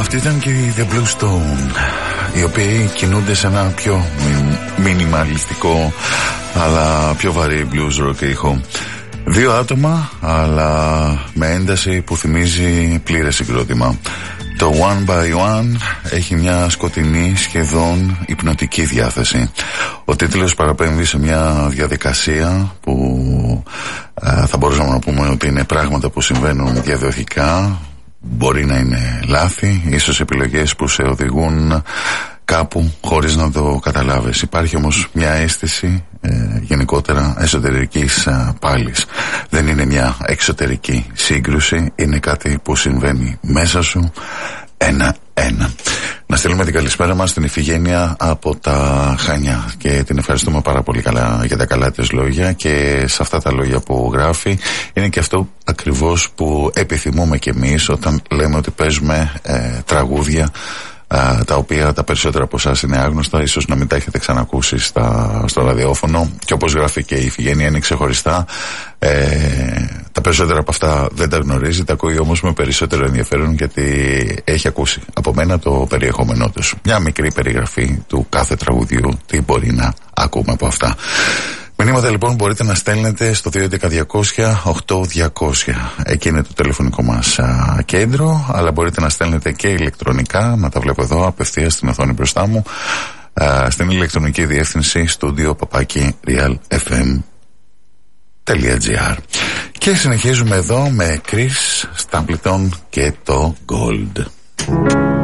Αυτοί ήταν και οι The Blue Stone, οι οποίοι κινούνται σε ένα πιο μινιμαλιστικό αλλά πιο βαρύ blues rock ήχο. Δύο άτομα, αλλά με ένταση που θυμίζει πλήρες συγκρότημα. Το One by One έχει μια σκοτεινή, σχεδόν υπνοτική διάθεση. Ο τίτλος παραπέμπει σε μια διαδικασία που θα μπορούσαμε να πούμε ότι είναι πράγματα που συμβαίνουν διαδοχικά. Μπορεί να είναι λάθη, ίσως επιλογές που σε οδηγούν κάπου χωρίς να το καταλάβεις. Υπάρχει όμως μια αίσθηση γενικότερα εσωτερικής πάλης. Δεν είναι μια εξωτερική σύγκρουση, είναι κάτι που συμβαίνει μέσα σου ένα-ένα. Να στείλουμε την καλησπέρα μας στην Ιφηγένεια από τα Χανιά και την ευχαριστούμε πάρα πολύ καλά για τα καλά της λόγια, και σε αυτά τα λόγια που γράφει είναι και αυτό ακριβώς που επιθυμούμε κι εμείς όταν λέμε ότι παίζουμε τραγούδια τα οποία τα περισσότερα από εσάς είναι άγνωστα, ίσως να μην τα έχετε ξανακούσει στο ραδιόφωνο, και όπως γράφει και η Ιφηγένεια είναι ξεχωριστά. Τα περισσότερα από αυτά δεν τα γνωρίζει, τα ακούει όμως με περισσότερο ενδιαφέρον, γιατί έχει ακούσει από μένα το περιεχόμενό τους. Μια μικρή περιγραφή του κάθε τραγουδιού, τι μπορεί να ακούμε από αυτά. Μηνύματα λοιπόν μπορείτε να στέλνετε στο 211-200-8200. Εκεί είναι το τηλεφωνικό μας κέντρο, αλλά μπορείτε να στέλνετε και ηλεκτρονικά, να τα βλέπω εδώ απευθείας στην οθόνη μπροστά μου, στην ηλεκτρονική διεύθυνση studio@realfm.gr. Και συνεχίζουμε εδώ με Chris Stapleton και το Gold.